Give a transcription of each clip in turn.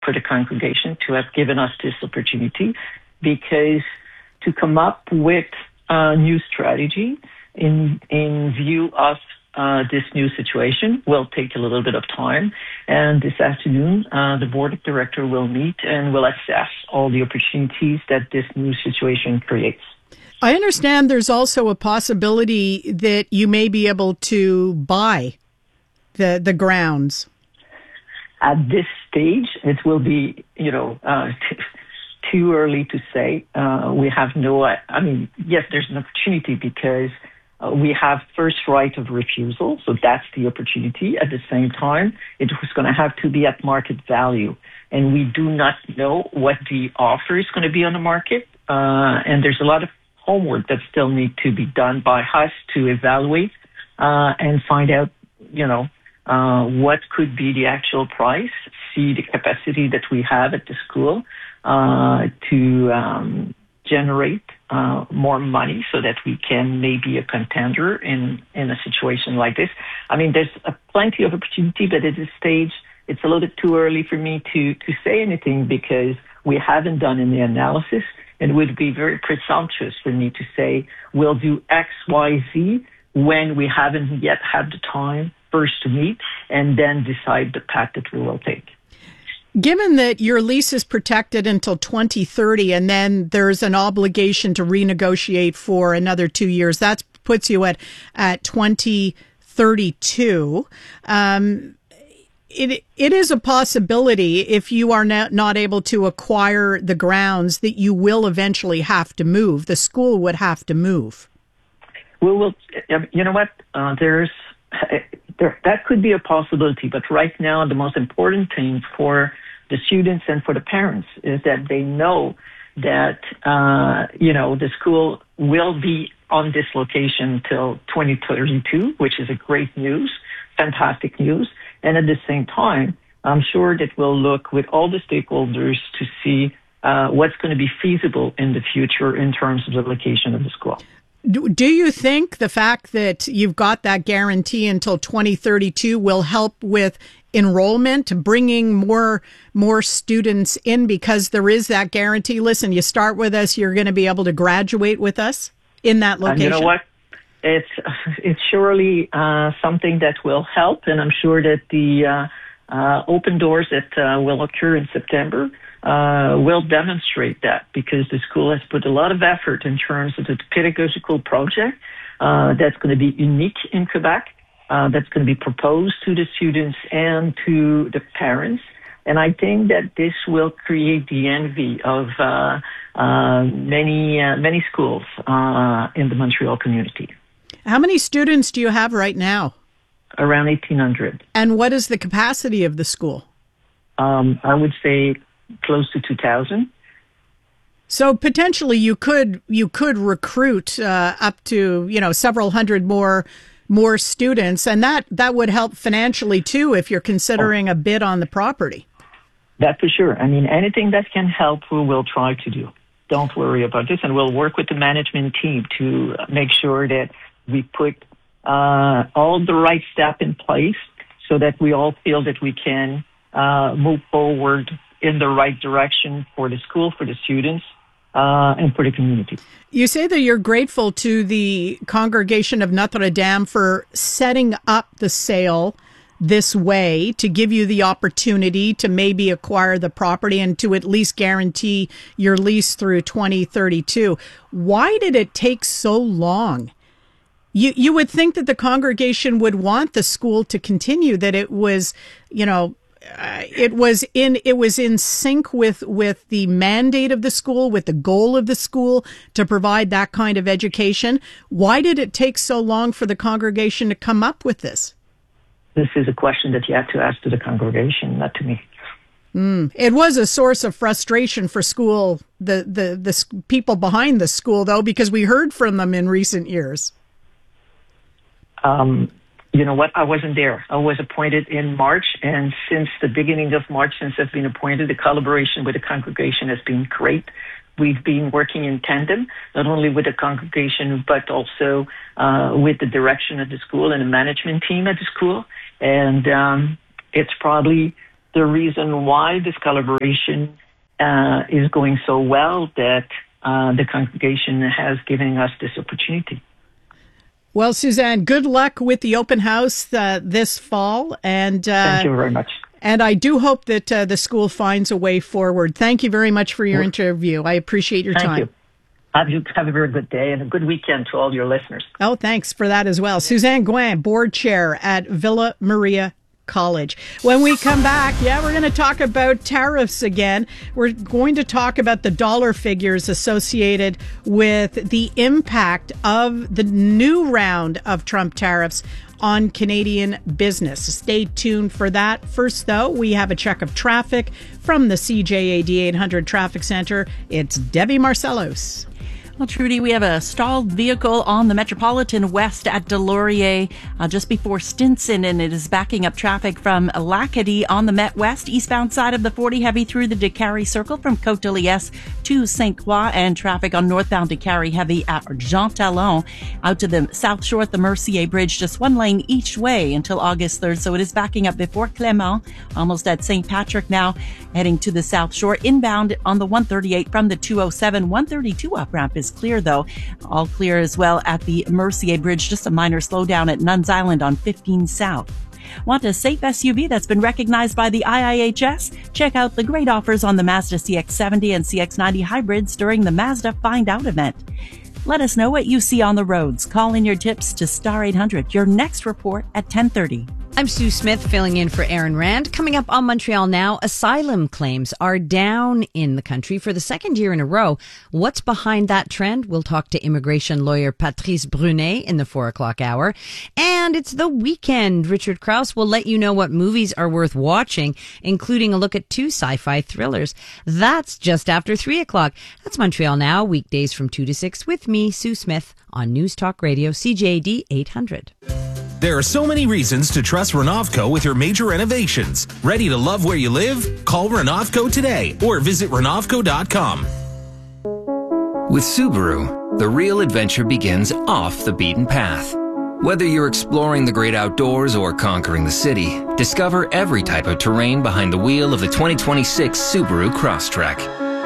for the congregation to have given us this opportunity, because to come up with a new strategy in view of this new situation will take a little bit of time. And this afternoon, the board of directors will meet and will assess all the opportunities that this new situation creates. I understand there's also a possibility that you may be able to buy the grounds. At this stage, it will be, too early to say. We have yes, there's an opportunity because we have first right of refusal, so that's the opportunity. At the same time, it was going to have to be at market value, and we do not know what the offer is going to be on the market, and there's a lot of homework that still need to be done by us to evaluate and find out, what could be the actual price, see the capacity that we have at the school to generate more money so that we can maybe a contender in a situation like this. I mean, there's plenty of opportunity, but at this stage, it's a little bit too early for me to say anything because we haven't done any analysis. It would be very presumptuous for me to say we'll do X, Y, Z when we haven't yet had the time first to meet and then decide the path that we will take. Given that your lease is protected until 2030 and then there's an obligation to renegotiate for another 2 years, that puts you at 2032. It is a possibility if you are not able to acquire the grounds that you will eventually have to move. The school would have to move. We will. You know what? That could be a possibility, but right now the most important thing for the students and for the parents is that they know that the school will be on this location till 2032, which is a great news, fantastic news. And at the same time, I'm sure that we'll look with all the stakeholders to see what's going to be feasible in the future in terms of the location of the school. Do you think the fact that you've got that guarantee until 2032 will help with enrollment, bringing more students in because there is that guarantee? Listen, you start with us, you're going to be able to graduate with us in that location. And you know what? It's surely something that will help, and I'm sure that the open doors that will occur in September will demonstrate that, because the school has put a lot of effort in terms of the pedagogical project that's going to be unique in Quebec, that's going to be proposed to the students and to the parents. And I think that this will create the envy of many schools in the Montreal community. How many students do you have right now? Around 1,800. And what is the capacity of the school? I would say close to 2,000. So potentially you could recruit up to several hundred more students, and that would help financially too if you're considering a bid on the property. That for sure. I mean, anything that can help, we will try to do. Don't worry about this, and we'll work with the management team to make sure that we put all the right steps in place so that we all feel that we can move forward in the right direction for the school, for the students, and for the community. You say that you're grateful to the Congregation of Notre Dame for setting up the sale this way to give you the opportunity to maybe acquire the property and to at least guarantee your lease through 2032. Why did it take so long? You would think that the congregation would want the school to continue, that it was, it was in sync with the mandate of the school, with the goal of the school to provide that kind of education. Why did it take so long for the congregation to come up with this? This is a question that you have to ask to the congregation, not to me. It was a source of frustration for school, the people behind the school, though, because we heard from them in recent years. You know what? I wasn't there. I was appointed in March, and since the beginning of March, since I've been appointed, the collaboration with the congregation has been great. We've been working in tandem, not only with the congregation, but also with the direction of the school and the management team at the school. And it's probably the reason why this collaboration is going so well that the congregation has given us this opportunity. Well, Suzanne, good luck with the open house this fall. And thank you very much. And I do hope that the school finds a way forward. Thank you very much for your interview. I appreciate your time. Thank you. Have a very good day and a good weekend to all your listeners. Oh, thanks for that as well. Suzanne Gouin, board chair at Villa Maria College. When we come back, we're going to talk about tariffs again. We're going to talk about the dollar figures associated with the impact of the new round of Trump tariffs on Canadian business. Stay tuned for that. First, though, we have a check of traffic from the CJAD 800 Traffic Center. It's Debbie Marcellos. Well, Trudy, we have a stalled vehicle on the Metropolitan West at Delorier just before Stinson, and it is backing up traffic from Lacadie on the Met West, eastbound side of the 40, heavy through the Décarie Circle from Côte-de-Liesse to St. Croix, and traffic on northbound Décarie heavy at Jean Talon out to the South Shore at the Mercier Bridge, just one lane each way until August 3rd. So it is backing up before Clément, almost at St. Patrick now, heading to the South Shore. Inbound on the 138 from the 207, 132 up ramp is clear, though. All clear as well at the Mercier Bridge. Just a minor slowdown at Nuns Island on 15 South. Want a safe SUV that's been recognized by the IIHS? Check out the great offers on the Mazda CX-70 and CX-90 hybrids during the Mazda Find Out event. Let us know what you see on the roads. Call in your tips to Star 800. Your next report at 10:30. I'm Sue Smith, filling in for Aaron Rand. Coming up on Montreal Now, asylum claims are down in the country for the second year in a row. What's behind that trend? We'll talk to immigration lawyer Patrice Brunet in the 4 o'clock hour. And it's the weekend. Richard Krause will let you know what movies are worth watching, including a look at 2 sci-fi thrillers. That's just after 3 o'clock. That's Montreal Now, weekdays from 2 to 6 with me, Sue Smith, on News Talk Radio, CJAD 800. There are so many reasons to trust Renovco with your major renovations. Ready to love where you live? Call Renovco today or visit Renovco.com. With Subaru, the real adventure begins off the beaten path. Whether you're exploring the great outdoors or conquering the city, discover every type of terrain behind the wheel of the 2026 Subaru Crosstrek.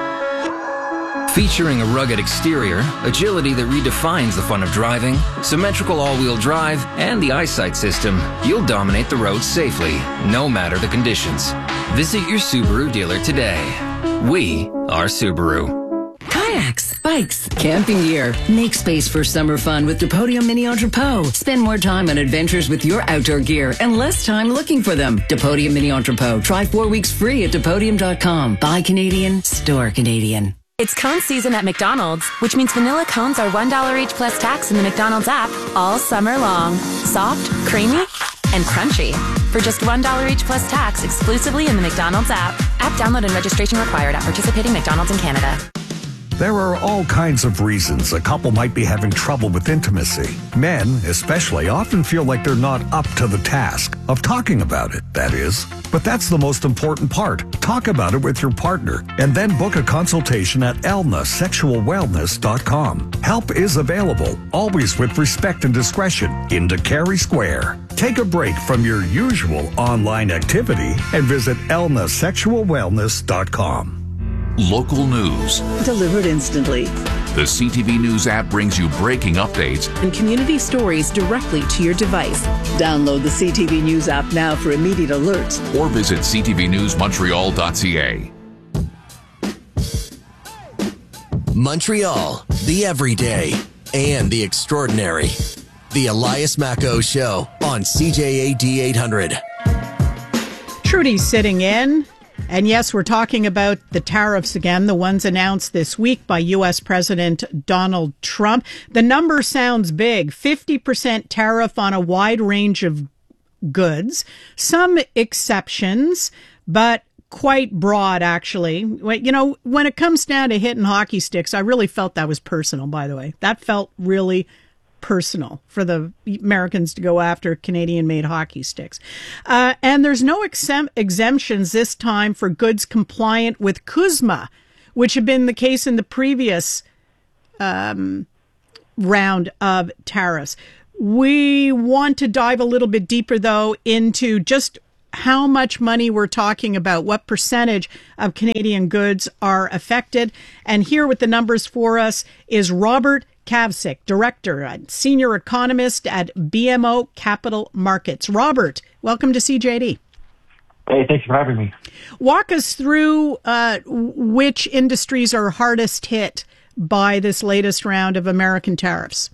Featuring a rugged exterior, agility that redefines the fun of driving, symmetrical all-wheel drive, and the eyesight system, you'll dominate the roads safely, no matter the conditions. Visit your Subaru dealer today. We are Subaru. Kayaks, bikes, camping gear. Make space for summer fun with Depodium Mini Entrepot. Spend more time on adventures with your outdoor gear and less time looking for them. Depodium Mini Entrepot. Try 4 weeks free at Depodium.com. Buy Canadian, store Canadian. It's cone season at McDonald's, which means vanilla cones are $1 each plus tax in the McDonald's app all summer long. Soft, creamy, and crunchy. For just $1 each plus tax exclusively in the McDonald's app. App download and registration required at participating McDonald's in Canada. There are all kinds of reasons a couple might be having trouble with intimacy. Men, especially, often feel like they're not up to the task of talking about it, that is. But that's the most important part. Talk about it with your partner and then book a consultation at elnasexualwellness.com. Help is available, always with respect and discretion, in Décarie Square. Take a break from your usual online activity and visit elnasexualwellness.com. Local news delivered instantly. The CTV News app brings you breaking updates and community stories directly to your device. Download the CTV News app now for immediate alerts. Or visit ctvnewsmontreal.ca. Montreal, the everyday and the extraordinary. The Elias Macco Show on CJAD 800. Trudy's sitting in. And yes, we're talking about the tariffs again, the ones announced this week by U.S. President Donald Trump. The number sounds big, 50% tariff on a wide range of goods, some exceptions, but quite broad, actually. You know, when it comes down to hitting hockey sticks, I really felt that was personal, by the way. That felt really personal for the Americans to go after Canadian-made hockey sticks. And there's no exemptions this time for goods compliant with CUSMA, which had been the case in the previous round of tariffs. We want to dive a little bit deeper, though, into just how much money we're talking about, what percentage of Canadian goods are affected. And here with the numbers for us is Robert Kavcic, Director and Senior Economist at BMO Capital Markets. Robert, welcome to CJAD. Hey, thanks for having me. Walk us through which industries are hardest hit by this latest round of American tariffs.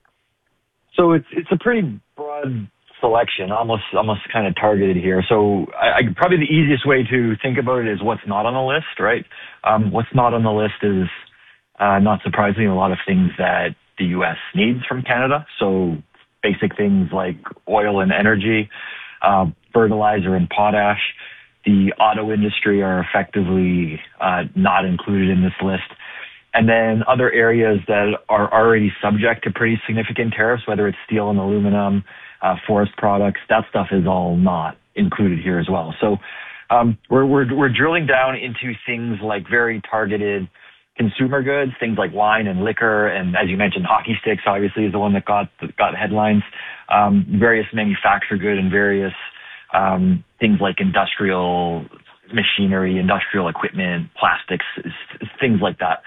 So it's a pretty broad selection, almost kind of targeted here. So I probably the easiest way to think about it is what's not on the list, right? What's not on the list is not surprisingly a lot of things that the U.S. needs from Canada. So basic things like oil and energy, fertilizer and potash. The auto industry are effectively not included in this list. And then other areas that are already subject to pretty significant tariffs, whether it's steel and aluminum, forest products, that stuff is all not included here as well. So we're drilling down into things like very targeted consumer goods, things like wine and liquor, and as you mentioned, hockey sticks obviously is the one that got headlines. Various manufactured good and various things like industrial machinery, industrial equipment, plastics, things like that.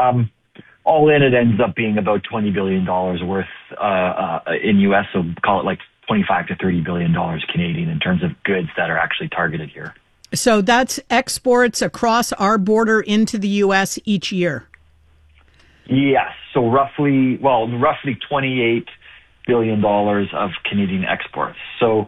All in, it ends up being about $20 billion worth in U.S., so call it like $25 to $30 billion Canadian in terms of goods that are actually targeted here. So that's exports across our border into the U.S. each year? Yes. So roughly $28 billion of Canadian exports. So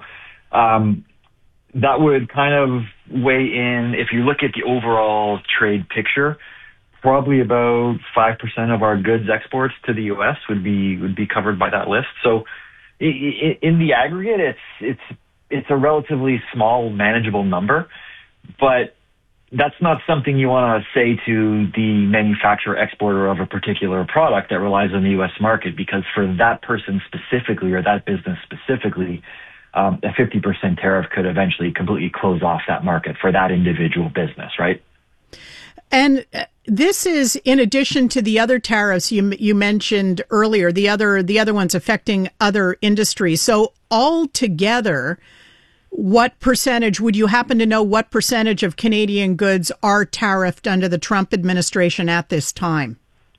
that would kind of weigh in, if you look at the overall trade picture, probably about 5% of our goods exports to the U.S. would be covered by that list. So in the aggregate, it's a relatively small, manageable number, but that's not something you want to say to the manufacturer exporter of a particular product that relies on the U.S. market, because for that person specifically or that business specifically, a 50% tariff could eventually completely close off that market for that individual business, right? And this is in addition to the other tariffs you mentioned earlier, the other ones affecting other industries. So altogether, what percentage, would you happen to know what percentage of Canadian goods are tariffed under the Trump administration at this time?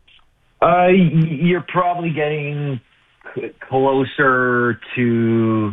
You're probably getting closer to,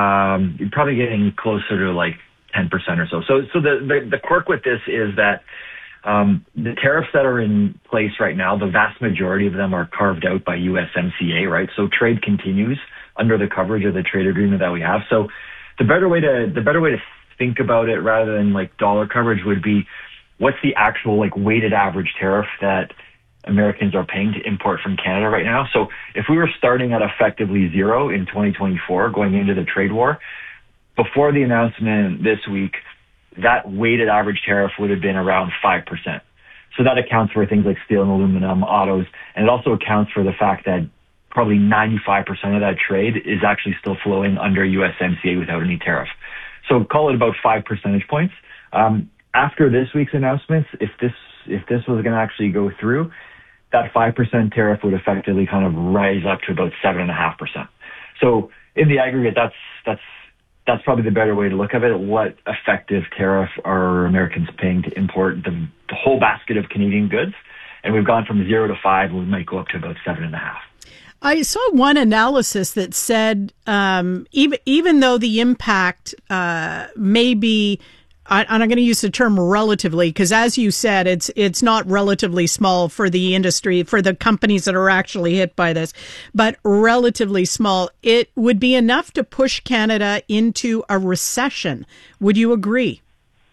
like 10% or so. So the quirk with this is that the tariffs that are in place right now, the vast majority of them are carved out by USMCA, right? So trade continues under the coverage of the trade agreement that we have. So the better way to think about it rather than like dollar coverage would be, what's the actual like weighted average tariff that Americans are paying to import from Canada right now? So if we were starting at effectively zero in 2024 going into the trade war, before the announcement this week, that weighted average tariff would have been around 5%. So that accounts for things like steel and aluminum, autos, and it also accounts for the fact that probably 95% of that trade is actually still flowing under USMCA without any tariff. So call it about 5 percentage points. After this week's announcements, if this was going to actually go through, that 5% tariff would effectively kind of rise up to about 7.5%. So in the aggregate, that's probably the better way to look at it. What effective tariff are Americans paying to import the whole basket of Canadian goods? And we've gone from 0 to 5. We might go up to about 7.5. I saw one analysis that said even though the impact may be, and I'm going to use the term relatively, because as you said, it's not relatively small for the industry, for the companies that are actually hit by this, but relatively small. It would be enough to push Canada into a recession. Would you agree?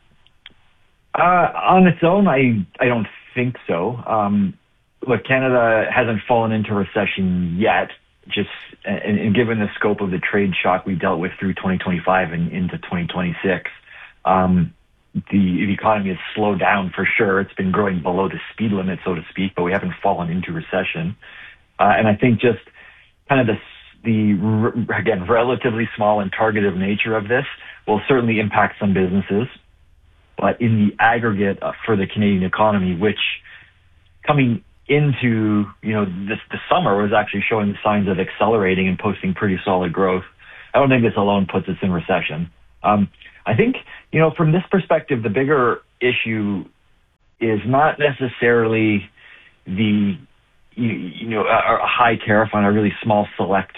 On its own, I don't think so. Look, Canada hasn't fallen into recession yet, and given the scope of the trade shock we dealt with through 2025 and into 2026, the economy has slowed down for sure. It's been growing below the speed limit, so to speak, but we haven't fallen into recession. And I think just kind of the relatively small and targeted nature of this will certainly impact some businesses. But in the aggregate for the Canadian economy, which coming into, the summer was actually showing signs of accelerating and posting pretty solid growth, I don't think this alone puts us in recession. I think, from this perspective, the bigger issue is not necessarily a high tariff on a really small select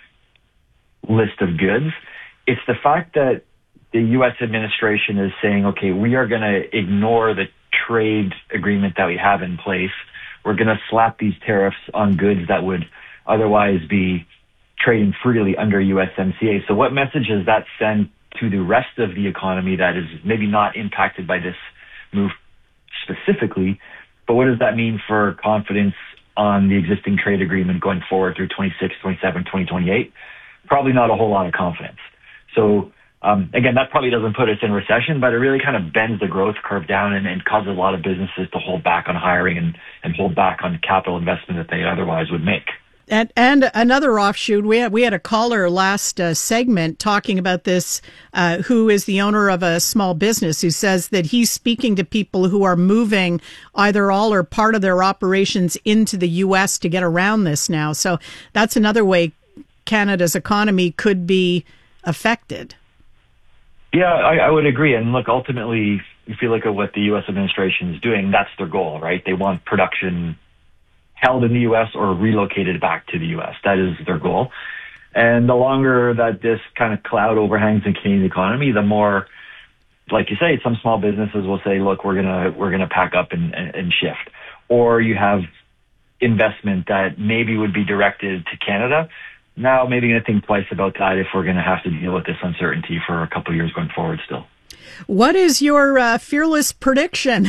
list of goods. It's the fact that the U.S. administration is saying, okay, we are going to ignore the trade agreement that we have in place. We're going to slap these tariffs on goods that would otherwise be trading freely under USMCA. So what message does that send to the rest of the economy that is maybe not impacted by this move specifically, but what does that mean for confidence on the existing trade agreement going forward through 26, 27, 2028? Probably not a whole lot of confidence. So again, that probably doesn't put us in recession, but it really kind of bends the growth curve down and causes a lot of businesses to hold back on hiring and hold back on capital investment that they otherwise would make. And another offshoot, we had a caller last segment talking about this, who is the owner of a small business, who says that he's speaking to people who are moving either all or part of their operations into the U.S. to get around this now. So that's another way Canada's economy could be affected. Yeah, I would agree. And look, ultimately, if you look at what the U.S. administration is doing, that's their goal, right? They want production held in the U.S. or relocated back to the U.S. That is their goal. And the longer that this kind of cloud overhangs the Canadian economy, the more, like you say, some small businesses will say, look, we're gonna pack up and shift. Or you have investment that maybe would be directed to Canada. Now maybe going to think twice about that if we're going to have to deal with this uncertainty for a couple of years going forward still. What is your fearless prediction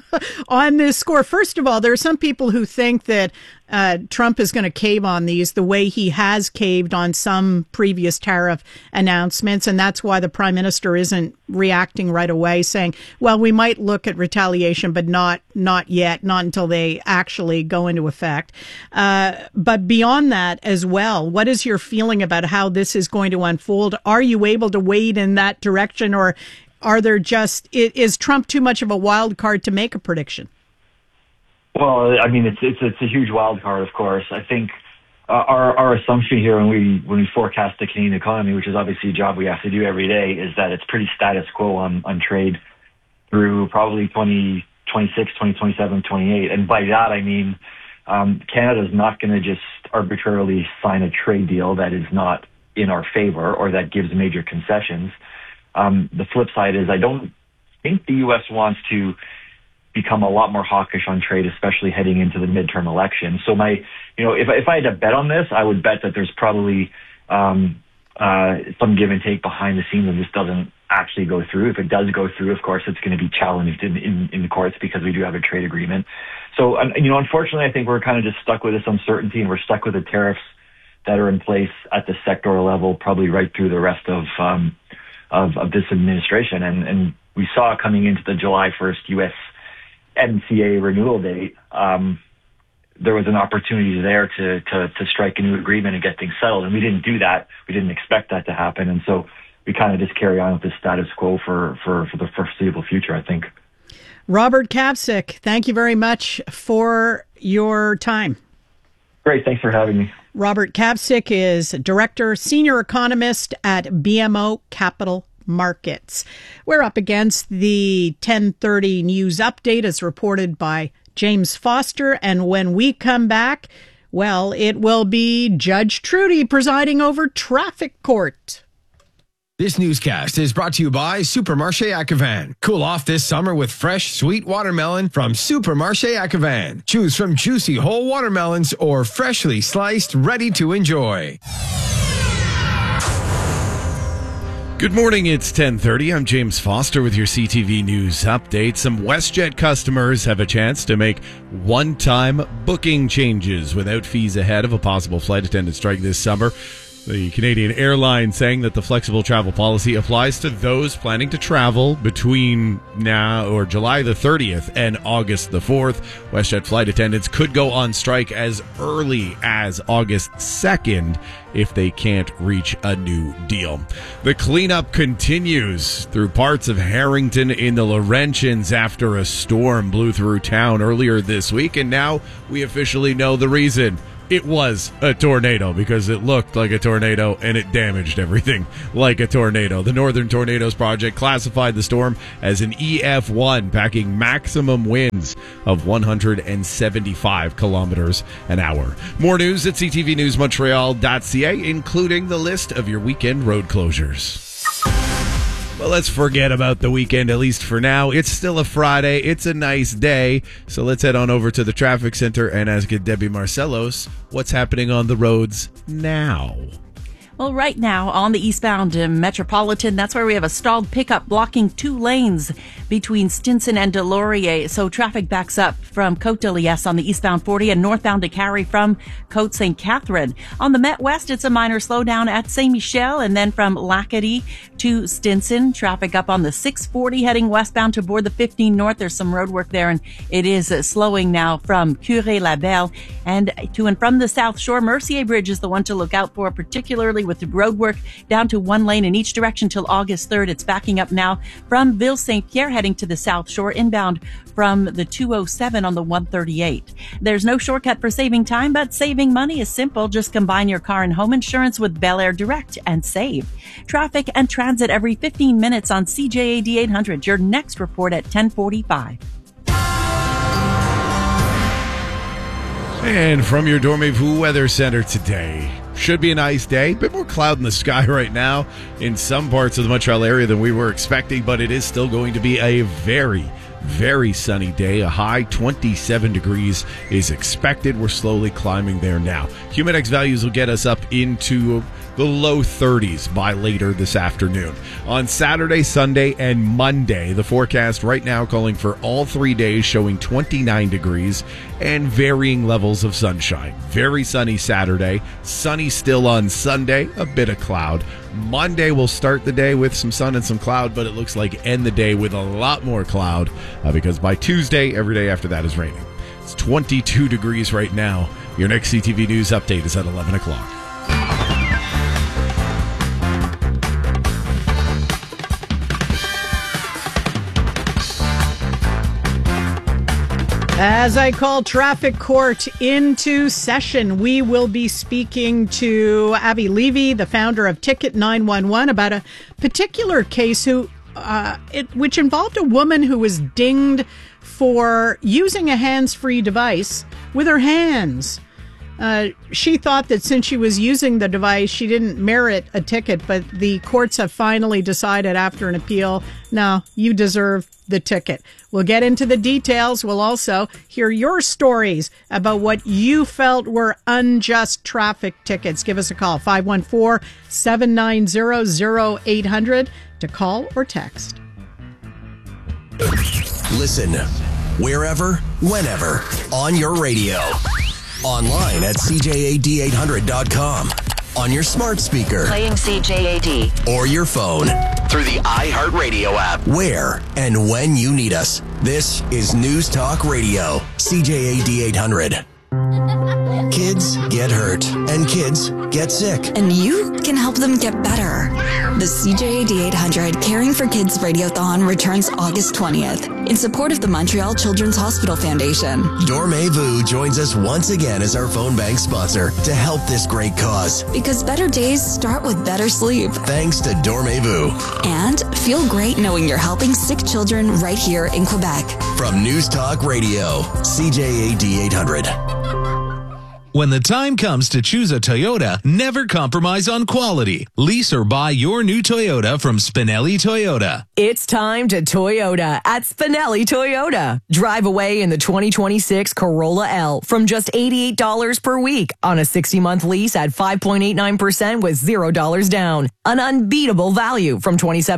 on this score? First of all, there are some people who think that Trump is going to cave on these the way he has caved on some previous tariff announcements. And that's why the prime minister isn't reacting right away, saying, well, we might look at retaliation, but not yet, not until they actually go into effect. But beyond that as well, what is your feeling about how this is going to unfold? Are you able to wade in that direction, or is Trump too much of a wild card to make a prediction? Well, I mean, it's a huge wild card, of course. I think our assumption here when we forecast the Canadian economy, which is obviously a job we have to do every day, is that it's pretty status quo on trade through probably 2026, 2027, 2028. And by that, I mean, Canada's not going to just arbitrarily sign a trade deal that is not in our favor or that gives major concessions. The flip side is I don't think the U.S. wants to become a lot more hawkish on trade, especially heading into the midterm election. So if I had to bet on this, I would bet that there's probably some give and take behind the scenes, and this doesn't actually go through. If it does go through, of course, it's going to be challenged in the courts because we do have a trade agreement. So, unfortunately, I think we're kind of just stuck with this uncertainty, and we're stuck with the tariffs that are in place at the sectoral level, probably right through the rest of this administration. And we saw coming into the July 1st USMCA renewal date, there was an opportunity there to strike a new agreement and get things settled. And we didn't do that. We didn't expect that to happen. And so we kind of just carry on with the status quo for the foreseeable future, I think. Robert Kapcic, thank you very much for your time. Great. Thanks for having me. Robert Kapcic is Director, Senior Economist at BMO Capital Markets. We're up against the 10:30 news update as reported by James Foster. And when we come back, well, it will be Judge Trudy presiding over traffic court. This newscast is brought to you by Supermarché Acavan. Cool off this summer with fresh, sweet watermelon from Supermarché Acavan. Choose from juicy whole watermelons or freshly sliced, ready to enjoy. Good morning, it's 10:30. I'm James Foster with your CTV News update. Some WestJet customers have a chance to make one-time booking changes without fees ahead of a possible flight attendant strike this summer. The Canadian airline saying that the flexible travel policy applies to those planning to travel between now or July the 30th and August the 4th. WestJet flight attendants could go on strike as early as August 2nd if they can't reach a new deal. The cleanup continues through parts of Harrington in the Laurentians after a storm blew through town earlier this week, and now we officially know the reason. it was a tornado because it looked like a tornado and it damaged everything like a tornado. The Northern Tornadoes Project classified the storm as an EF1, packing maximum winds of 175 kilometers an hour. More news at ctvnewsmontreal.ca, including the list of your weekend road closures. Well, let's forget about the weekend, at least for now. It's still a Friday. It's a nice day. So let's head on over to the traffic center and ask Debbie Marcellos what's happening on the roads now. Well, right now on the eastbound Metropolitan, that's where we have a stalled pickup blocking 2 lanes between Stinson and Delorier. So traffic backs up from Côte de Liesse on the eastbound 40 and northbound to Carrie from Côte St. Catherine. On the Met West, it's a minor slowdown at Saint Michel, and then from Lacadie to Stinson, traffic up on the 640 heading westbound to board the 15 north. There's some road work there, and it is slowing now from Curé-la-Belle and to and from the South Shore. Mercier Bridge is the one to look out for, particularly with the road work down to 1 lane in each direction till August 3rd. It's backing up now from Ville Saint-Pierre heading to the South Shore, inbound from the 207 on the 138. There's no shortcut for saving time, but saving money is simple. Just combine your car and home insurance with Bel Air Direct and save. Traffic and transit every 15 minutes on CJAD 800. Your next report at 10:45. And from your Dormez-vous Weather Center today, should be a nice day. A bit more cloud in the sky right now in some parts of the Montreal area than we were expecting, but it is still going to be a very, very sunny day. A high 27 degrees is expected. We're slowly climbing there now. Humidex values will get us up into the low 30s by later this afternoon. On Saturday, Sunday, and Monday, the forecast right now calling for all 3 days showing 29 degrees and varying levels of sunshine. Very sunny Saturday, sunny still on Sunday, a bit of cloud. Monday will start the day with some sun and some cloud, but it looks like end the day with a lot more cloud because by Tuesday, every day after that is raining. It's 22 degrees right now. Your next CTV News update is at 11 o'clock. As I call traffic court into session, we will be speaking to Avi Levy, the founder of Ticket 911, about a particular case which involved a woman who was dinged for using a hands-free device with her hands. She thought that since she was using the device, she didn't merit a ticket, but the courts have finally decided after an appeal, no, you deserve the ticket. We'll get into the details. We'll also hear your stories about what you felt were unjust traffic tickets. Give us a call, 514-790-0800 to call or text. Listen, wherever, whenever, on your radio. Online at CJAD800.com. On your smart speaker. Playing CJAD. Or your phone. Through the iHeartRadio app. Where and when you need us. This is News Talk Radio. CJAD 800. Kids get hurt and kids get sick. And you can help them get better. The CJAD 800 Caring for Kids Radiothon returns August 20th in support of the Montreal Children's Hospital Foundation. Dormez-vous joins us once again as our phone bank sponsor to help this great cause. Because better days start with better sleep. Thanks to Dormez-vous. And feel great knowing you're helping sick children right here in Quebec. From News Talk Radio, CJAD 800. When the time comes to choose a Toyota, never compromise on quality. Lease or buy your new Toyota from Spinelli Toyota. It's time to Toyota at Spinelli Toyota. Drive away in the 2026 Corolla L from just $88 per week on a 60-month lease at 5.89% with $0 down. An unbeatable value from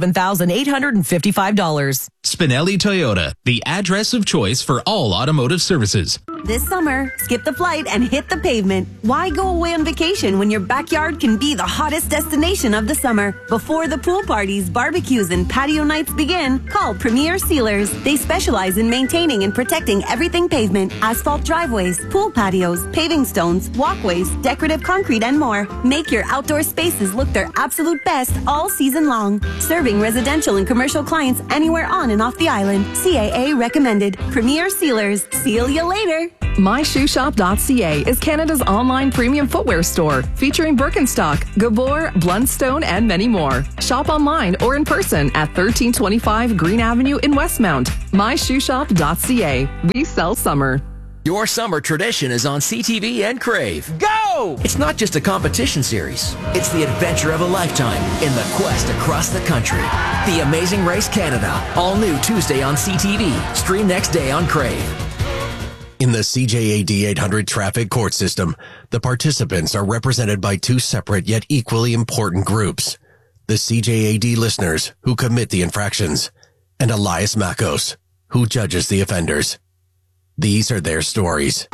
$27,855. Spinelli Toyota, the address of choice for all automotive services. This summer, skip the flight and hit the pavement. Why go away on vacation when your backyard can be the hottest destination of the summer? Before the pool parties, barbecues, and patio nights begin, call Premier Sealers. They specialize in maintaining and protecting everything pavement, asphalt driveways, pool patios, paving stones, walkways, decorative concrete, and more. Make your outdoor spaces look their absolute best all season long. Serving residential and commercial clients anywhere on and off the island. CAA recommended. Premier Sealers. Seal you later. MyShoeShop.ca is Canada's online premium footwear store featuring Birkenstock, Gabor, Blundstone, and many more. Shop online or in person at 1325 Green Avenue in Westmount. MyShoeShop.ca. We sell summer. Your summer tradition is on CTV and Crave. Go! It's not just a competition series. It's the adventure of a lifetime in the quest across the country. The Amazing Race Canada. All new Tuesday on CTV. Stream next day on Crave. In the CJAD 800 traffic court system, the participants are represented by two separate yet equally important groups. The CJAD listeners who commit the infractions and Elias Makos, who judges the offenders. These are their stories.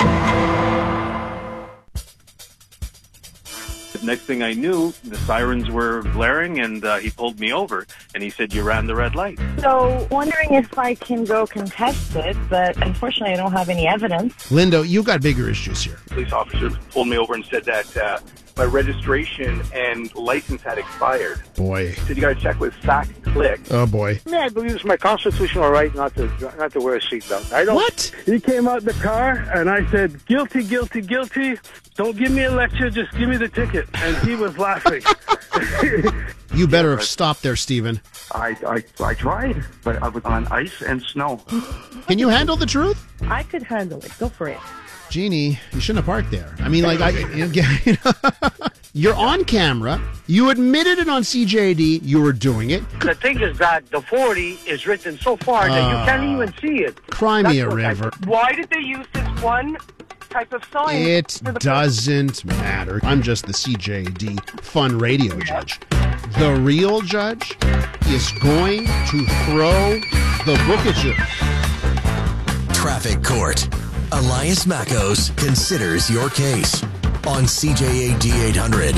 Next thing I knew, the sirens were blaring, and he pulled me over, and he said, "You ran the red light." So, wondering if I can go contest it, but unfortunately I don't have any evidence. Lindo, you got bigger issues here. Police officer pulled me over and said that my registration and license had expired. Boy. Said you got to check with SAC Click. Oh, boy. Yeah, I believe it's my constitutional right not to wear a seatbelt. I don't. What? He came out the car, and I said, "Guilty, guilty, guilty. Don't give me a lecture, just give me the ticket." And he was laughing. You better have stopped there, Stephen. I tried, but I was on ice and snow. Can you handle the truth? I could handle it. Go for it. Jeannie, you shouldn't have parked there. I mean, like, you're on camera. You admitted it on CJD. You were doing it. The thing is that the 40 is written so far that you can't even see it. Cry me a river. Why did they use this one type of sign? It doesn't matter. I'm just the CJD fun radio judge. The real judge is going to throw the book at you. Traffic Court. Elias Makos considers your case on CJAD 800.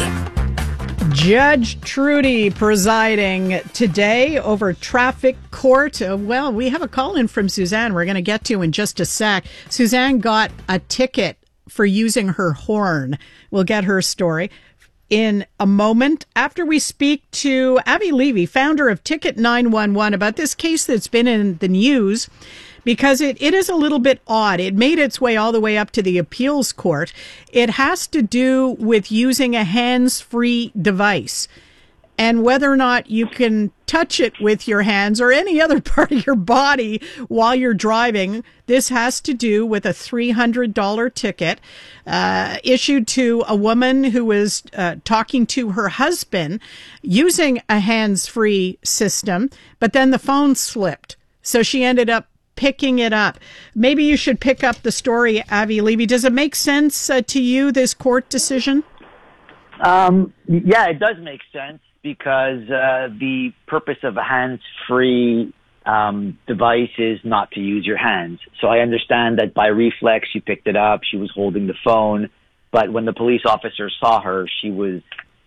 Judge Trudy presiding today over traffic court. Well, we have a call in from Suzanne we're going to get to in just a sec. Suzanne got a ticket for using her horn. We'll get her story in a moment after we speak to Avi Levy, founder of Ticket 911, about this case that's been in the news. Because it is a little bit odd. It made its way all the way up to the appeals court. It has to do with using a hands-free device and whether or not you can touch it with your hands or any other part of your body while you're driving. This has to do with a $300 ticket issued to a woman who was talking to her husband using a hands-free system, but then the phone slipped. So she ended up picking it up. Maybe you should pick up the story, Avi Levy. Does it make sense to you, this court decision? Yeah, it does make sense because the purpose of a hands-free device is not to use your hands. So I understand that by reflex she picked it up, she was holding the phone, but when the police officer saw her, she was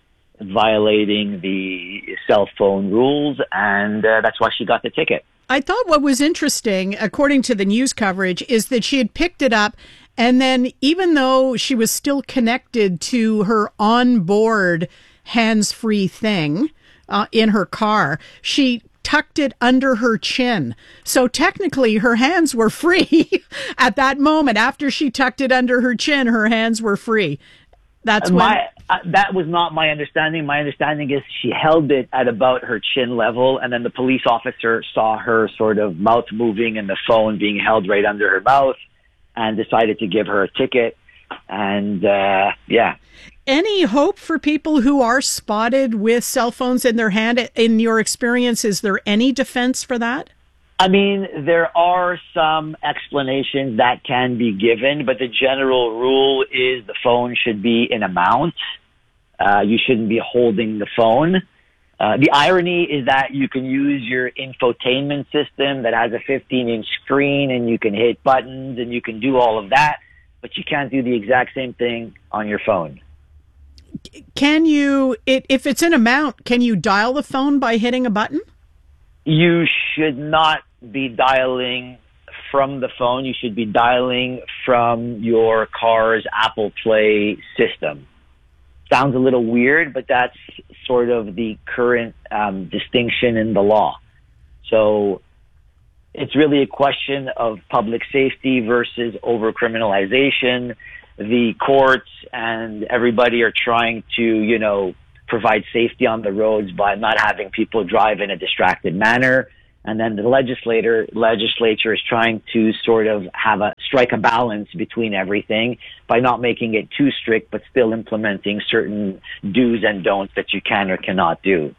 violating the cell phone rules, and that's why she got the ticket. I thought what was interesting, according to the news coverage, is that she had picked it up, and then even though she was still connected to her onboard hands-free thing in her car, she tucked it under her chin. So technically her hands were free at that moment. After she tucked it under her chin, her hands were free. That's that was not my understanding. My understanding is she held it at about her chin level, and then the police officer saw her sort of mouth moving and the phone being held right under her mouth and decided to give her a ticket. And, yeah. Any hope for people who are spotted with cell phones in their hand? In your experience, is there any defense for that? I mean, there are some explanations that can be given, but the general rule is the phone should be in a mount. You shouldn't be holding the phone. The irony is that you can use your infotainment system that has a 15-inch screen and you can hit buttons and you can do all of that, but you can't do the exact same thing on your phone. Can you, if it's in a mount, can you dial the phone by hitting a button? You should not be dialing from the phone. You should be dialing from your car's Apple Play system. Sounds a little weird, but that's sort of the current distinction in the law. So It's really a question of public safety versus overcriminalization. The courts and everybody are trying to, provide safety on the roads by not having people drive in a distracted manner. And then the legislature is trying to sort of strike a balance between everything by not making it too strict, but still implementing certain do's and don'ts that you can or cannot do.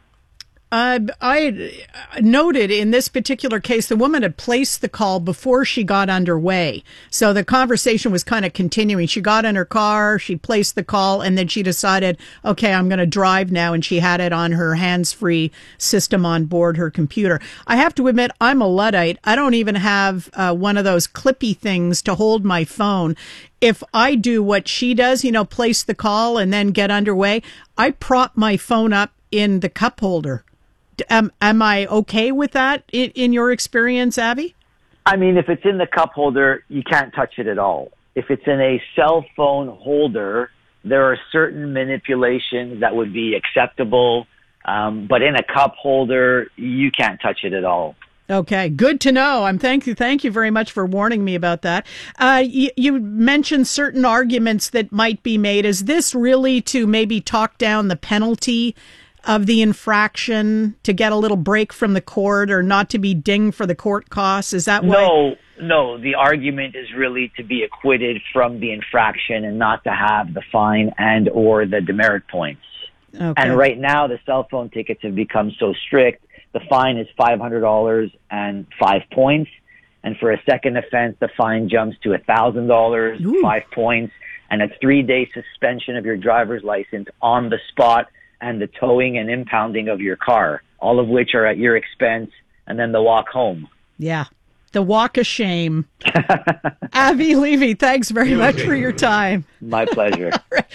I noted in this particular case, the woman had placed the call before she got underway. So the conversation was kind of continuing. She got in her car, she placed the call, and then she decided, okay, I'm going to drive now. And she had it on her hands-free system on board her computer. I have to admit, I'm a Luddite. I don't even have one of those clippy things to hold my phone. If I do what she does, place the call and then get underway, I prop my phone up in the cup holder. Am I okay with that in your experience, Abby? I mean, if it's in the cup holder, you can't touch it at all. If it's in a cell phone holder, there are certain manipulations that would be acceptable. But in a cup holder, you can't touch it at all. Okay, good to know. Thank you very much for warning me about that. You mentioned certain arguments that might be made. Is this really to maybe talk down the penalty of the infraction, to get a little break from the court, or not to be dinged for the court costs? Is that why? No. The argument is really to be acquitted from the infraction and not to have the fine and or the demerit points. Okay. And right now, the cell phone tickets have become so strict. The fine is $500 and 5 points. And for a second offense, the fine jumps to $1,000, 5 points, and a 3-day suspension of your driver's license on the spot, and the towing and impounding of your car, all of which are at your expense, and then the walk home. Yeah, the walk of shame. Avi Levy, thanks very much for your time. My pleasure.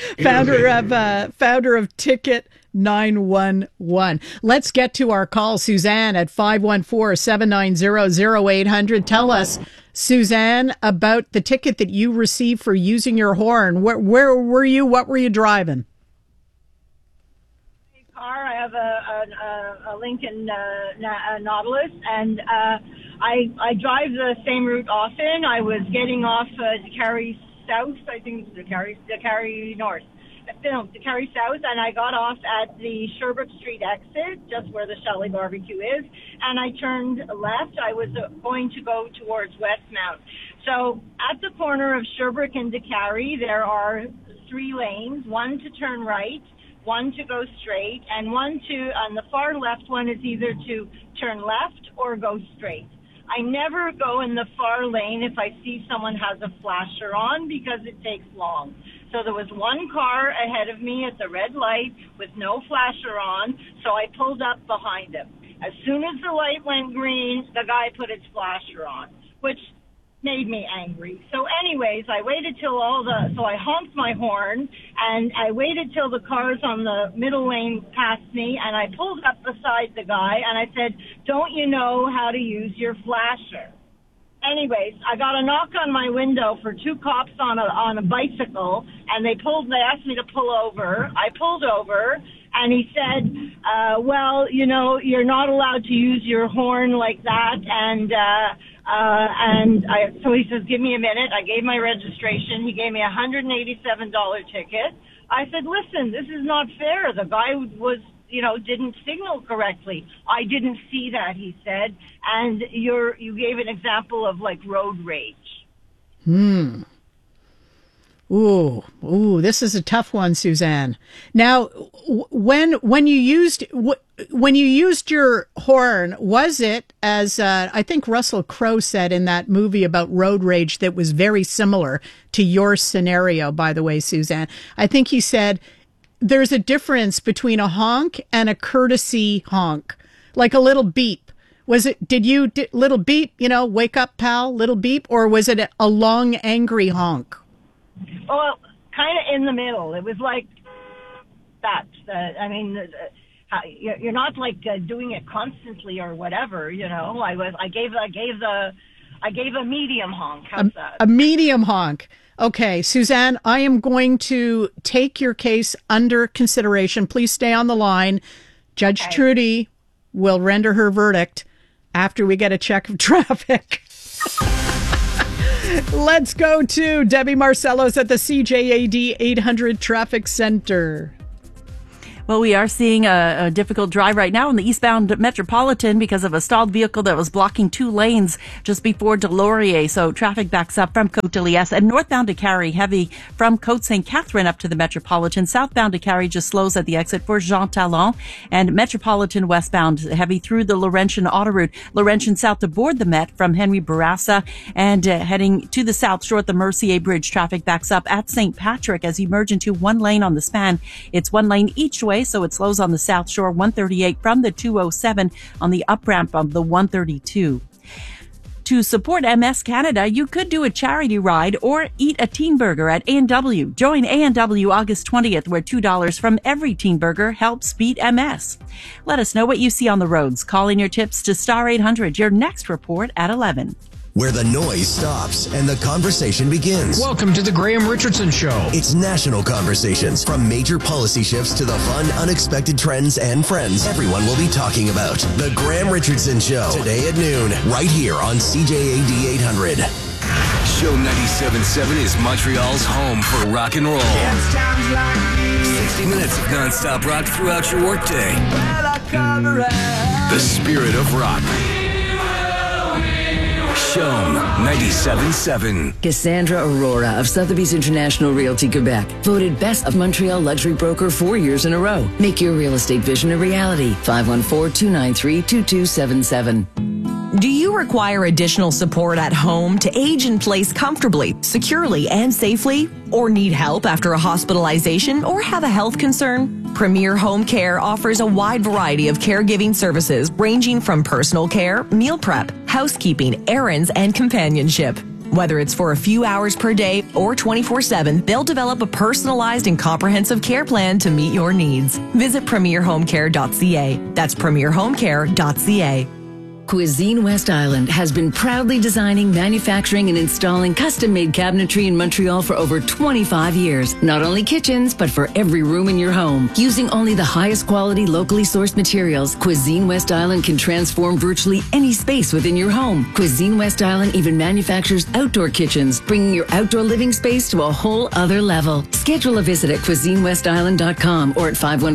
Founder of Ticket 911. Let's get to our call. Suzanne at 514-790-0800. Tell us, Suzanne, about the ticket that you received for using your horn. Where were you? What were you driving? I have a Lincoln Nautilus, and I drive the same route often. I was getting off DeCarry South, I think it's DeCarry North. No, DeCarry South, and I got off at the Sherbrooke Street exit, just where the Shelley Barbecue is, and I turned left. I was going to go towards Westmount. So at the corner of Sherbrooke and DeCarry, there are 3 lanes, one to turn right, one to go straight, and one on the far left one is either to turn left or go straight. I never go in the far lane if I see someone has a flasher on, because it takes long. So there was one car ahead of me at the red light with no flasher on, so I pulled up behind him. As soon as the light went green, the guy put his flasher on, which made me angry. So anyways, I waited till so I honked my horn, and I waited till the cars on the middle lane passed me, and I pulled up beside the guy, and I said, "Don't you know how to use your flasher?" Anyways, I got a knock on my window for 2 cops on a bicycle, and they asked me to pull over. I pulled over, and he said, well, you're not allowed to use your horn like that, so he says, give me a minute. I gave my registration. He gave me a $187 ticket. I said, listen, this is not fair. The guy didn't signal correctly. I didn't see that, he said. And you gave an example of road rage. Ooh, this is a tough one, Suzanne. Now, when you used your horn, was it, as I think Russell Crowe said in that movie about road rage that was very similar to your scenario, by the way, Suzanne? I think he said there's a difference between a honk and a courtesy honk, like a little beep. Was it, little beep, wake up, pal, little beep, or was it a long, angry honk? Well, kind of in the middle. It was like that. You're not doing it constantly or whatever. I gave a medium honk. How's that? A medium honk. Okay, Suzanne, I am going to take your case under consideration. Please stay on the line. Judge Trudy will render her verdict. after we get a check of traffic. Let's go to Debbie Marcellos at the CJAD 800 Traffic Center. Well, we are seeing a difficult drive right now on the eastbound Metropolitan because of a stalled vehicle that was blocking 2 lanes just before Delorier. So traffic backs up from Côte de Liesse and northbound to Carrie, heavy from Côte St. Catherine up to the Metropolitan. Southbound to Carrie just slows at the exit for Jean Talon, and Metropolitan westbound heavy through the Laurentian Autoroute. Laurentian south to board the Met from Henry Bourassa, and heading to the south shore at the Mercier Bridge. Traffic backs up at St. Patrick as you merge into 1 lane on the span. It's 1 lane each way, so it slows on the South Shore 138 from the 207 on the up ramp of the 132. To support MS Canada, you could do a charity ride or eat a teen burger at A&W. Join A&W August 20th, where $2 from every teen burger helps beat MS. Let us know what you see on the roads. Call in your tips to Star 800. Your next report at 11. Where the noise stops and the conversation begins. Welcome to the Graham Richardson Show. It's national conversations, from major policy shifts to the fun, unexpected trends and friends everyone will be talking about. The Graham Richardson Show, today at noon, right here on CJAD 800. Show 97.7 is Montreal's home for rock and roll. 60 minutes of non-stop rock throughout your workday. The spirit of rock. Show 97.7. Cassandra Aurora of Sotheby's International Realty Quebec, voted Best of Montreal Luxury Broker 4 years in a row. Make your real estate vision a reality. 514-293-2277. Do you require additional support at home to age in place comfortably, securely, and safely? Or need help after a hospitalization or have a health concern? Premier Home Care offers a wide variety of caregiving services ranging from personal care, meal prep, housekeeping, errands, and companionship. Whether it's for a few hours per day or 24/7, they'll develop a personalized and comprehensive care plan to meet your needs. Visit premierhomecare.ca. That's premierhomecare.ca. Cuisine West Island has been proudly designing, manufacturing, and installing custom-made cabinetry in Montreal for over 25 years. Not only kitchens, but for every room in your home. Using only the highest quality, locally sourced materials, Cuisine West Island can transform virtually any space within your home. Cuisine West Island even manufactures outdoor kitchens, bringing your outdoor living space to a whole other level. Schedule a visit at cuisinewestisland.com or at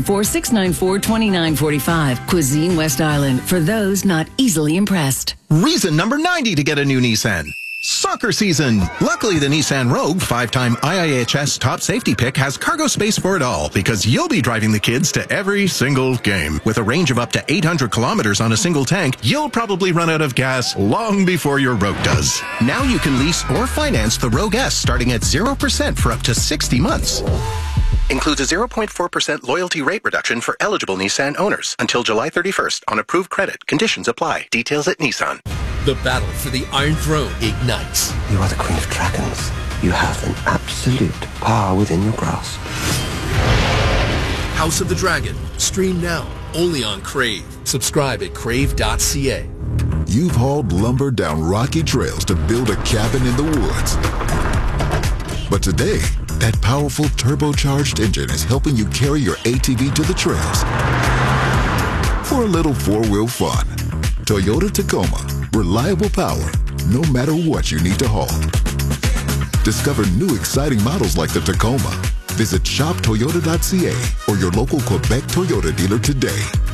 514-694-2945. Cuisine West Island, for those not easily impressed. Reason number 90 to get a new Nissan. Soccer season. Luckily, the Nissan Rogue, 5-time IIHS top safety pick, has cargo space for it all, because you'll be driving the kids to every single game. With a range of up to 800 kilometers on a single tank, you'll probably run out of gas long before your Rogue does. Now you can lease or finance the Rogue S starting at 0% for up to 60 months. Includes a 0.4% loyalty rate reduction for eligible Nissan owners until July 31st on approved credit. Conditions apply. Details at Nissan. The battle for the Iron Throne ignites. You are the Queen of Dragons. You have an absolute power within your grasp. House of the Dragon. Stream now. Only on Crave. Subscribe at crave.ca. You've hauled lumber down rocky trails to build a cabin in the woods. But today, that powerful turbocharged engine is helping you carry your ATV to the trails for a little four-wheel fun. Toyota Tacoma. Reliable power, no matter what you need to haul. Discover new exciting models like the Tacoma. Visit shoptoyota.ca or your local Quebec Toyota dealer today.